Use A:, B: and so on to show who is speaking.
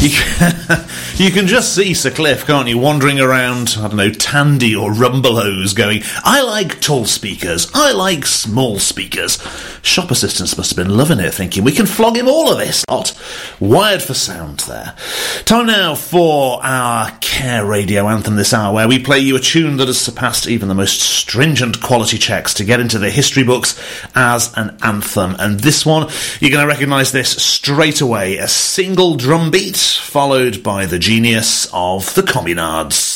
A: You can just see Sir Cliff, can't you, wandering around, I don't know, Tandy or Rumbelows going, I like tall speakers, I like small speakers. Shop assistants must have been loving it, thinking, we can flog him all of this lot. Wired for sound there. Time now for our Care Radio Anthem this hour, where we play you a tune that has surpassed even the most stringent quality checks to get into the history books as an anthem. And this one, you're going to recognise this straight away. A single drum beat, followed by the genius of the Communards.